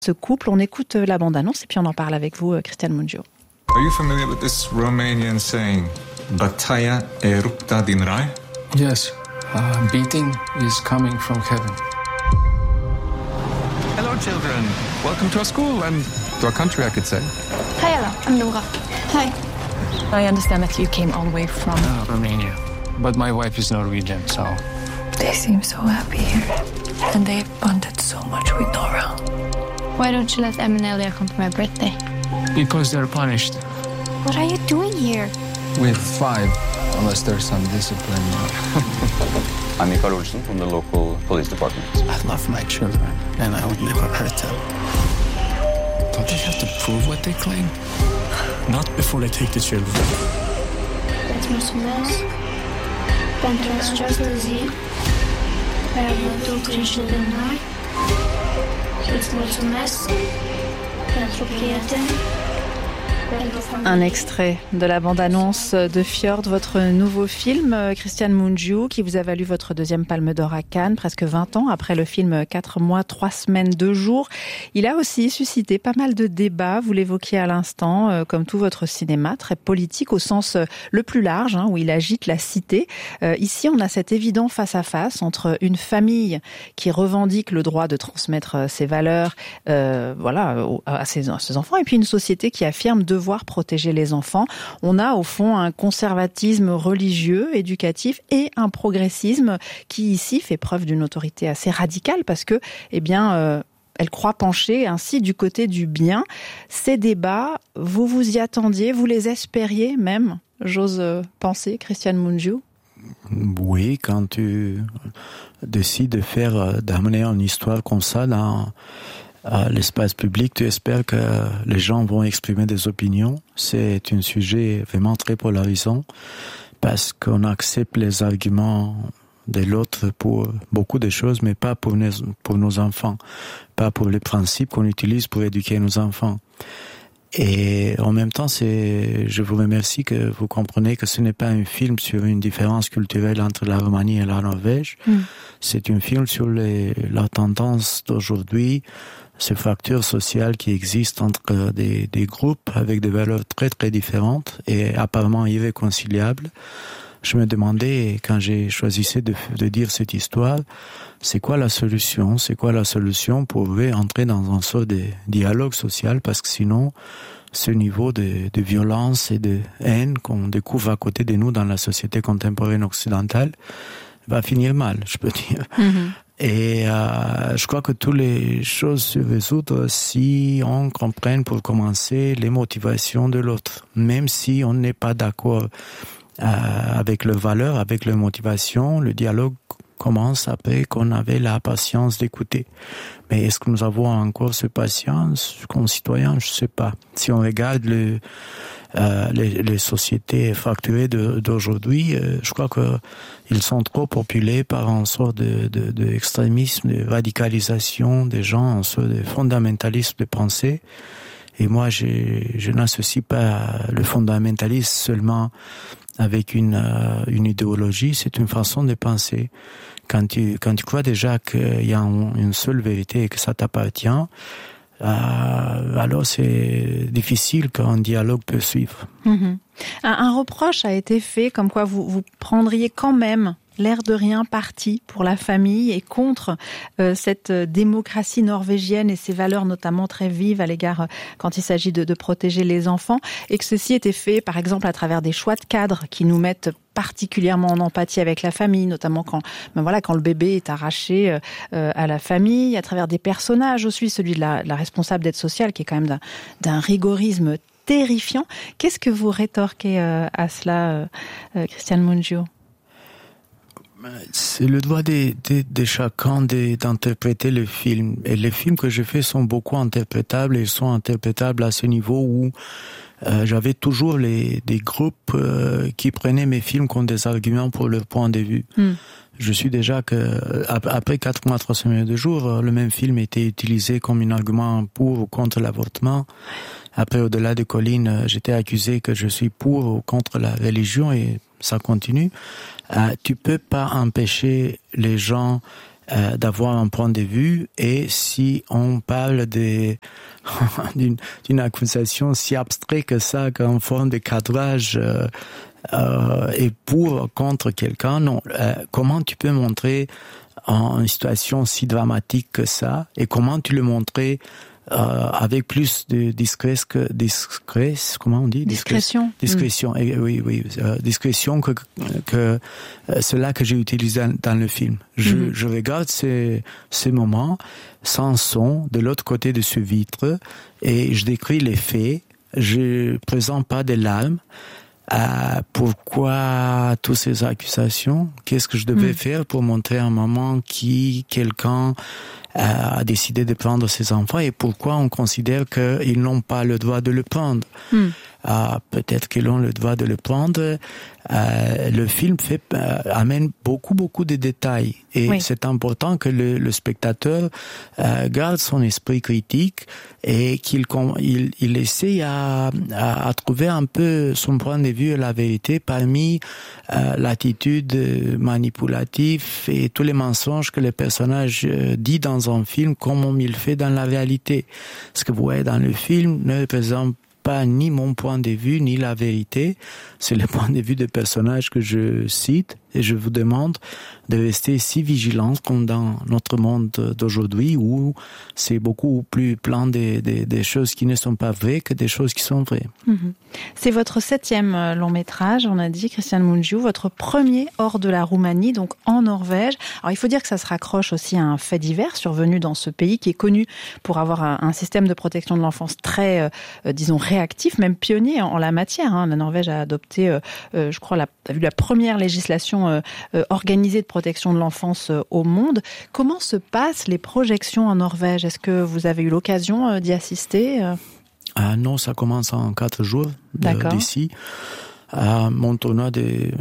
ce couple. On écoute la bande-annonce et puis on en parle avec vous, Cristian Mungiu. Are you familiar with this Romanian saying, Bătaia e rupta din rai? Yes, beating is coming from heaven. Hello, children. Welcome to our school and to our country, I could say. Hi, Ella. I'm Nora. Hi. I understand that you came all the way from Romania. But my wife is Norwegian, so... They seem so happy here. And they've bonded so much with Nora. Why don't you let Em and Elia come for my birthday? Because they're punished. What are you doing here? With 5, unless there's some discipline. I'm Mikael Olsen from the local police department. I love my children, and I would never hurt them. Don't they have to prove what they claim? Not before they take the children. Îți mulțumesc pentru această zi pe care tu crește de noi. Îți mulțumesc pentru prieteni. Un extrait de la bande-annonce de Fjord, votre nouveau film, Cristian Mungiu, qui vous a valu votre deuxième Palme d'Or à Cannes, presque 20 ans après le film 4 mois, 3 semaines, 2 jours. Il a aussi suscité pas mal de débats, vous l'évoquiez à l'instant, comme tout votre cinéma, très politique au sens le plus large, où il agite la cité. Ici, on a cet évident face-à-face entre une famille qui revendique le droit de transmettre ses valeurs à ses enfants, et puis une société qui affirme devoir protéger les enfants. On a au fond un conservatisme religieux, éducatif et un progressisme qui ici fait preuve d'une autorité assez radicale parce que, elle croit pencher ainsi du côté du bien. Ces débats, vous vous y attendiez, vous les espériez même, j'ose penser, Cristian Mungiu? Oui, quand tu décides d'amener une histoire comme ça dans l'espace public, tu espères que les gens vont exprimer des opinions. C'est un sujet vraiment très polarisant parce qu'on accepte les arguments de l'autre pour beaucoup de choses, mais pas pour nos enfants, pas pour les principes qu'on utilise pour éduquer nos enfants. Et en même temps, je vous remercie que vous comprenez que ce n'est pas un film sur une différence culturelle entre la Roumanie et la Norvège. C'est un film sur la tendance d'aujourd'hui, ces fractures sociales qui existent entre des groupes avec des valeurs très très différentes et apparemment irréconciliables. Je me demandais, quand j'ai choisi de dire cette histoire, c'est quoi la solution? C'est quoi la solution pour entrer dans un sort de dialogue social? Parce que sinon, ce niveau de violence et de haine qu'on découvre à côté de nous dans la société contemporaine occidentale va finir mal, je peux dire. Et je crois que toutes les choses se résoudent si on comprenne pour commencer les motivations de l'autre. Même si on n'est pas d'accord avec leurs valeurs, avec leurs motivations, le dialogue commence après qu'on avait la patience d'écouter. Mais est-ce que nous avons encore cette patience comme citoyens? Je ne sais pas. Si on regarde les sociétés fracturées d'aujourd'hui, je crois qu'ils sont trop populés par une sorte d'extrémisme, de radicalisation des gens, une sorte de fondamentalisme de pensée. Et moi, je n'associe pas le fondamentalisme seulement avec une idéologie, c'est une façon de penser. Quand tu crois déjà qu'il y a une seule vérité et que ça t'appartient, alors c'est difficile qu'un dialogue peut suivre. Un reproche a été fait, comme quoi vous prendriez quand même l'air de rien parti pour la famille et contre cette démocratie norvégienne et ses valeurs notamment très vives à l'égard quand il s'agit de protéger les enfants, et que ceci était fait par exemple à travers des choix de cadres qui nous mettent particulièrement en empathie avec la famille, notamment quand le bébé est arraché à la famille, à travers des personnages aussi, celui de la responsable d'aide sociale qui est quand même d'un rigorisme terrifiant. Qu'est-ce que vous rétorquez à cela, Cristian Mungiu? C'est le droit de chacun d'interpréter le film. Et les films que je fais sont beaucoup interprétables et ils sont interprétables à ce niveau où j'avais toujours des groupes qui prenaient mes films comme des arguments pour leur point de vue. Je suis déjà après 4 mois, 3 semaines, 2 jours, le même film était utilisé comme un argument pour ou contre l'avortement. Après, au-delà des collines, j'étais accusé que je suis pour ou contre la religion et ça continue. Tu peux pas empêcher les gens d'avoir un point de vue, et si on parle d'une accusation si abstraite que ça, qu'en forme de cadrage et pour contre quelqu'un, non. Comment tu peux montrer une situation si dramatique que ça, et comment tu le montrer avec plus de discrétion, discrétion que cela que j'ai utilisé dans le film. Je regarde ces moments sans son de l'autre côté de ce vitre, et je décris les faits. Je présente pas de larmes. Pourquoi toutes ces accusations? Qu'est-ce que je devais faire pour montrer un moment quelqu'un a décidé de prendre ses enfants, et pourquoi on considère qu'ils n'ont pas le droit de le prendre? Peut-être qu'ils ont le droit de le prendre. Le film amène beaucoup de détails, et c'est important que le spectateur garde son esprit critique, et qu'il essaie à trouver un peu son point de vue et la vérité parmi l'attitude manipulative et tous les mensonges que le personnage dit dans un film, comme il fait dans la réalité. Ce que vous voyez dans le film ne représente pas ni mon point de vue, ni la vérité. C'est le point de vue des personnages que je cite, et je vous demande de rester si vigilants comme dans notre monde d'aujourd'hui, où c'est beaucoup plus plein des choses qui ne sont pas vraies que des choses qui sont vraies. C'est votre 7e long métrage, on a dit, Cristian Mungiu, votre premier hors de la Roumanie, donc en Norvège. Alors il faut dire que ça se raccroche aussi à un fait divers survenu dans ce pays qui est connu pour avoir un système de protection de l'enfance très, disons, réactif, même pionnier en la matière. La Norvège a adopté, je crois, a vu la première législation organisée de protection de l'enfance au monde. Comment se passent les projections en Norvège? Est-ce que vous avez eu l'occasion d'y assister? Non, ça commence en 4 jours d'ici. Mon tournoi de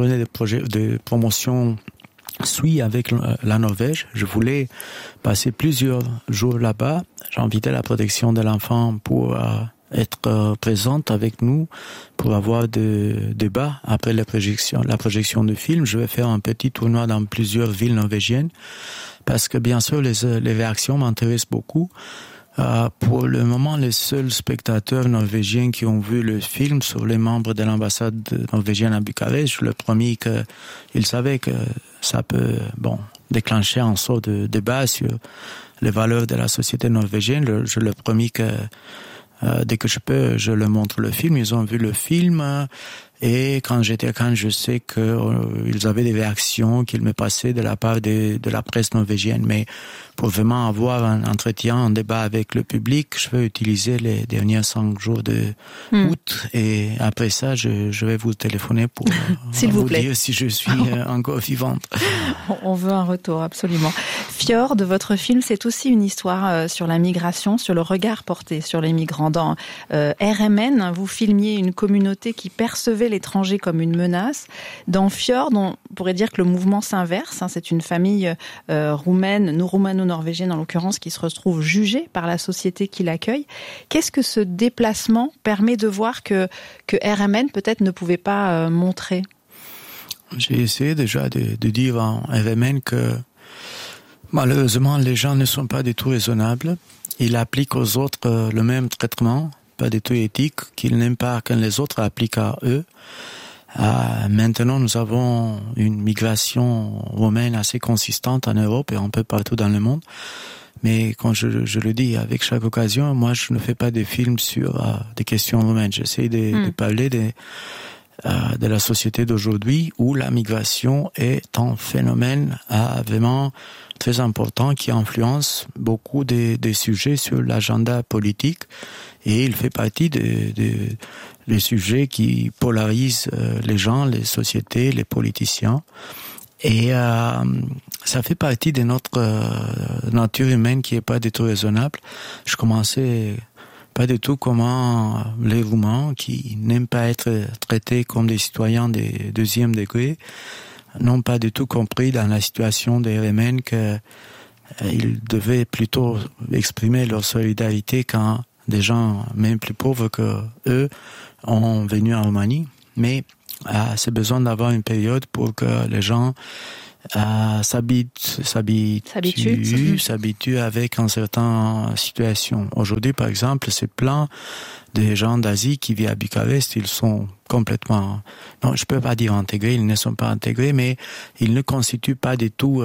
promotion suit avec la Norvège. Je voulais passer plusieurs jours là-bas. J'ai invité la protection de l'enfant pour être présente avec nous, pour avoir des débats après la projection du film. Je vais faire un petit tournoi dans plusieurs villes norvégiennes, parce que bien sûr les réactions m'intéressent beaucoup. Pour le moment, les seuls spectateurs norvégiens qui ont vu le film sont les membres de l'ambassade norvégienne à Bucarest. Je leur promis qu'ils savaient que ça peut déclencher un sort de débat sur les valeurs de la société norvégienne. Je leur promis que dès que je peux, je leur montre le film. Ils ont vu le film, et quand j'étais à Cannes, je sais qu'ils avaient des réactions qu'ils me passaient de la part de la presse norvégienne. Mais pour vraiment avoir un entretien, un débat avec le public, je vais utiliser les derniers 5 jours de août, et après ça, je vais vous téléphoner pour vous dire si je suis encore vivante. On veut un retour, absolument. Fjord, votre film, c'est aussi une histoire sur la migration, sur le regard porté sur les migrants. Dans RMN, vous filmiez une communauté qui percevait l'étranger comme une menace. Dans Fjord, on pourrait dire que le mouvement s'inverse. C'est une famille roumaine, roumano-norvégienne en l'occurrence, qui se retrouve jugée par la société qui l'accueille. Qu'est-ce que ce déplacement permet de voir que RMN peut-être ne pouvait pas montrer? J'ai essayé déjà de dire en RMN que malheureusement les gens ne sont pas du tout raisonnables. Ils appliquent aux autres le même traitement, pas du tout éthique, qu'ils n'aiment pas que les autres appliquent à eux. Maintenant, nous avons une migration roumaine assez consistante en Europe et un peu partout dans le monde. Mais quand je le dis avec chaque occasion, moi je ne fais pas de films sur des questions roumaines. J'essaie de parler de la société d'aujourd'hui, où la migration est un phénomène vraiment très important qui influence beaucoup des sujets sur l'agenda politique, et il fait partie des sujets qui polarisent les gens, les sociétés, les politiciens. Et ça fait partie de notre nature humaine qui est pas du tout raisonnable. Je commençais pas du tout comment les Roumains, qui n'aiment pas être traités comme des citoyens de 2e degré, n'ont pas du tout compris dans la situation des RMN qu'ils devaient plutôt exprimer leur solidarité quand des gens même plus pauvres que eux ont venu en Roumanie. Mais c'est besoin d'avoir une période pour que les gens s'habitue avec une certaine situation. Aujourd'hui, par exemple, c'est plein de gens d'Asie qui vivent à Bucarest. Ils sont complètement, non, je peux pas dire intégrés, ils ne sont pas intégrés, mais ils ne constituent pas du tout,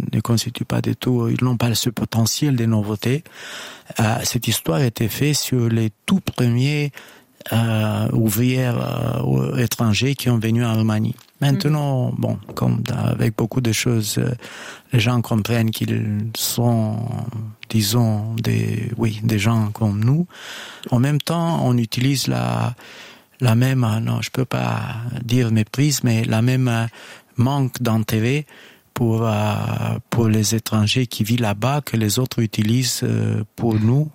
ils n'ont pas ce potentiel de nouveauté. Cette histoire a été faite sur les tout premiers ouvrières étrangers qui ont venu en Roumanie. Maintenant, bon, comme avec beaucoup de choses, les gens comprennent qu'ils sont, disons, des gens comme nous. En même temps, on utilise la même, non, je peux pas dire méprise, mais la même manque d'intérêt pour les étrangers qui vivent là-bas que les autres utilisent pour nous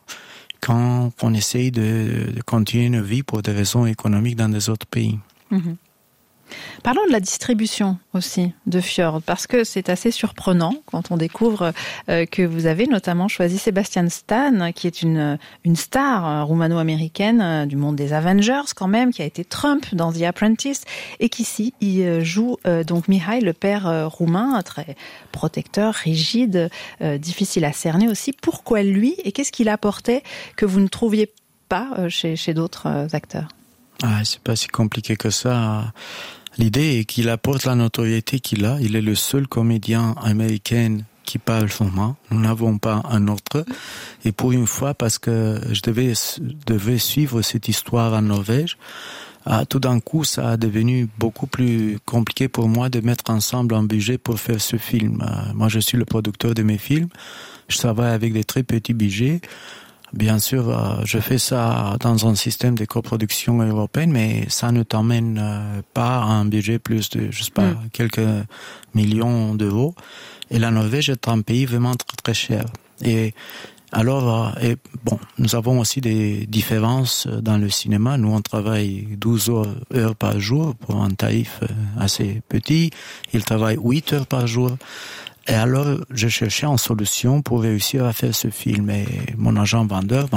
quand on essaye de continuer nos vies pour des raisons économiques dans des autres pays. Mm-hmm. Parlons de la distribution aussi de Fjord, parce que c'est assez surprenant quand on découvre que vous avez notamment choisi Sebastian Stan, qui est une star roumano-américaine du monde des Avengers quand même, qui a été Trump dans The Apprentice, et qu'ici il joue donc Mihai, le père roumain, très protecteur, rigide, difficile à cerner aussi. Pourquoi lui, et qu'est-ce qu'il apportait que vous ne trouviez pas chez d'autres acteurs? C'est pas si compliqué que ça. L'idée est qu'il apporte la notoriété qu'il a. Il est le seul comédien américain qui parle roumain. Nous n'avons pas un autre. Et pour une fois, parce que je devais suivre cette histoire en Norvège, tout d'un coup, ça a devenu beaucoup plus compliqué pour moi de mettre ensemble un budget pour faire ce film. Moi, je suis le producteur de mes films. Je travaille avec des très petits budgets. Bien sûr, je fais ça dans un système de coproduction européenne, mais ça ne t'emmène pas à un budget plus de, je sais pas, quelques millions d'euros. Et la Norvège est un pays vraiment très, très cher. Et alors, nous avons aussi des différences dans le cinéma. Nous, on travaille 12 heures par jour pour un tarif assez petit. Ils travaillent 8 heures par jour. Et alors, je cherchais une solution pour réussir à faire ce film. Et mon agent vendeur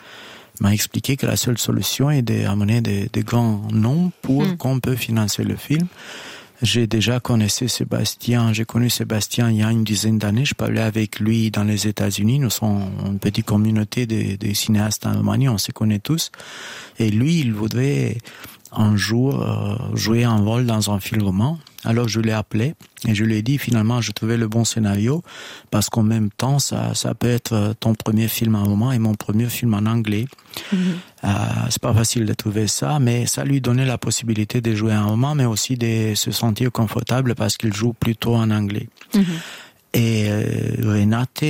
m'a expliqué que la seule solution est d'amener des grands noms pour qu'on peut financer le film. J'ai déjà connu Sébastien il y a une dizaine d'années. Je parlais avec lui dans les États-Unis. Nous sommes une petite communauté de cinéastes en Roumanie, on se connaît tous. Et lui, il voudrait un jour jouer un rôle dans un film roumain. Alors je l'ai appelé et je lui ai dit finalement je trouvais le bon scénario parce qu'en même temps ça peut être ton premier film en roumain et mon premier film en anglais. C'est pas facile de trouver ça, mais ça lui donnait la possibilité de jouer en roumain mais aussi de se sentir confortable parce qu'il joue plutôt en anglais. Et Renate,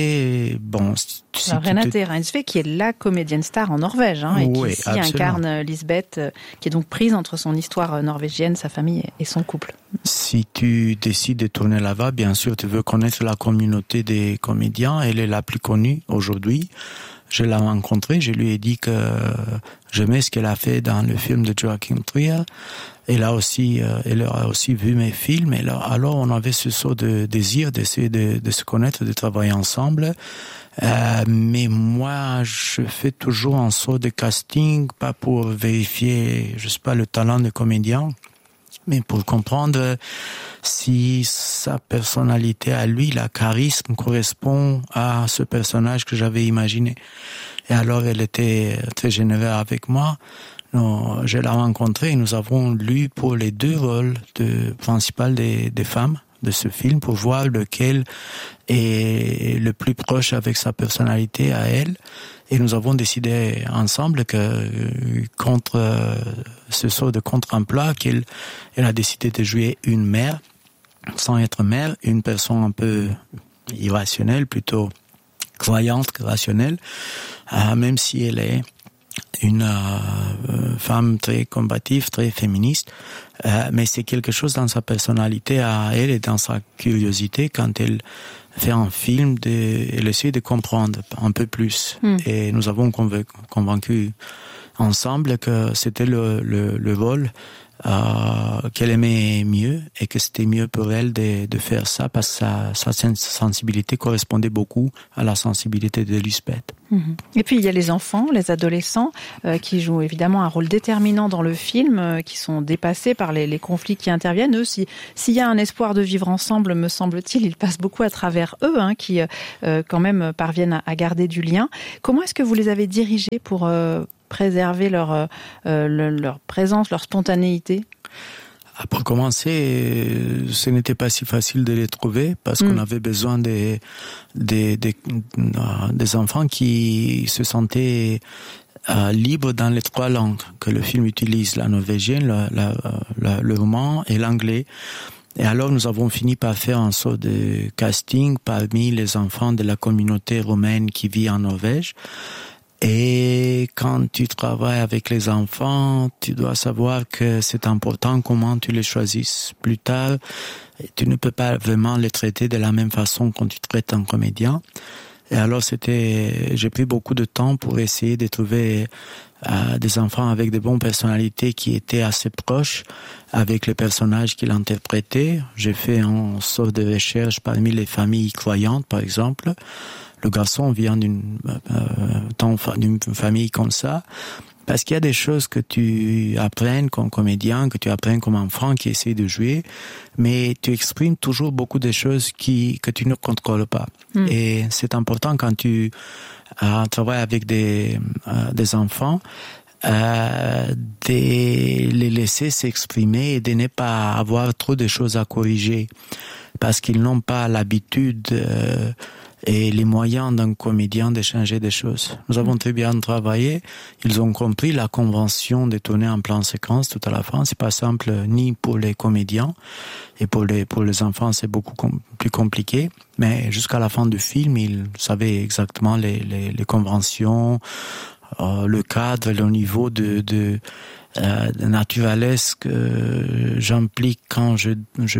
Renate Reinsve, qui est la comédienne star en Norvège, et qui ici incarne Lisbeth, qui est donc prise entre son histoire norvégienne, sa famille et son couple. Si tu décides de tourner là-bas, bien sûr, tu veux connaître la communauté des comédiens. Elle est la plus connue aujourd'hui. Je l'ai rencontrée, je lui ai dit que j'aimais ce qu'elle a fait dans le film de Joachim Trier. Elle a aussi vu mes films. Et alors, on avait ce sort de désir d'essayer de se connaître, de travailler ensemble. Mais moi, je fais toujours un sort de casting, pas pour vérifier, je sais pas, le talent de comédien, mais pour comprendre si sa personnalité à lui, la charisme, correspond à ce personnage que j'avais imaginé. Et alors, elle était très généreuse avec moi. Je l'ai rencontrée et nous avons lu pour les deux rôles principaux des femmes de ce film pour voir lequel est le plus proche avec sa personnalité à elle. Et nous avons décidé ensemble que contre ce sort de contre-emploi, qu'elle a décidé de jouer une mère, sans être mère, une personne un peu irrationnelle, plutôt croyante que rationnelle, même si elle est une femme très combative, très féministe, mais c'est quelque chose dans sa personnalité à elle et dans sa curiosité quand elle fait un film, elle essaie de comprendre un peu plus. Et nous avons convaincu ensemble que c'était le rôle qu'elle aimait mieux et que c'était mieux pour elle de faire ça parce que sa sensibilité correspondait beaucoup à la sensibilité de Lisbeth. Et puis il y a les enfants, les adolescents qui jouent évidemment un rôle déterminant dans le film, qui sont dépassés par les conflits qui interviennent. Eux, s'il y a un espoir de vivre ensemble, me semble-t-il, il passe beaucoup à travers eux, qui quand même parviennent à garder du lien. Comment est-ce que vous les avez dirigés pour préserver leur présence, leur spontanéité? Pour commencer, ce n'était pas si facile de les trouver parce qu'on avait besoin des enfants qui se sentaient libres dans les 3 langues que le film utilise, la norvégienne, le roman et l'anglais. Et alors nous avons fini par faire un sorte de casting parmi les enfants de la communauté romaine qui vit en Norvège. Et quand tu travailles avec les enfants, tu dois savoir que c'est important comment tu les choisisses. Plus tard, tu ne peux pas vraiment les traiter de la même façon quand tu traites un comédien. Et alors j'ai pris beaucoup de temps pour essayer de trouver des enfants avec de bonnes personnalités qui étaient assez proches avec les personnages qu'il interprétait. J'ai fait une sorte de recherche parmi les familles croyantes, par exemple. Le garçon vient d'une famille comme ça, parce qu'il y a des choses que tu apprennes comme comédien, que tu apprennes comme enfant qui essaie de jouer, mais tu exprimes toujours beaucoup de choses que tu ne contrôles pas. Et c'est important quand tu travailles avec des enfants, de les laisser s'exprimer et de ne pas avoir trop de choses à corriger, parce qu'ils n'ont pas l'habitude et les moyens d'un comédien de changer des choses. Nous avons très bien travaillé. Ils ont compris la convention de tourner en plan séquence tout à la fin. C'est pas simple ni pour les comédiens et pour les enfants c'est beaucoup plus compliqué. Mais jusqu'à la fin du film, ils savaient exactement les conventions, le cadre, le niveau de naturalesque que j'implique quand je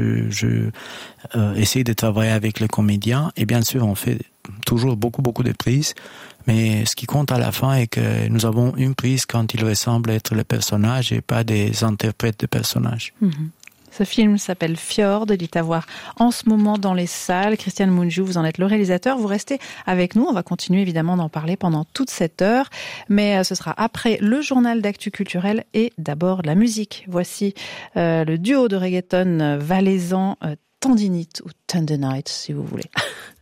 essaie de travailler avec les comédiens. Et bien sûr, on fait toujours beaucoup de prises, mais ce qui compte à la fin est que nous avons une prise quand ils ressemblent être les personnages et pas des interprètes de personnages. Ce film s'appelle Fjord, il est à voir en ce moment dans les salles. Christian Mungiu, vous en êtes le réalisateur. Vous restez avec nous. On va continuer évidemment d'en parler pendant toute cette heure. Mais ce sera après le journal d'actu culturel et d'abord la musique. Voici le duo de reggaeton valaisan Tendinite ou Tender Night si vous voulez.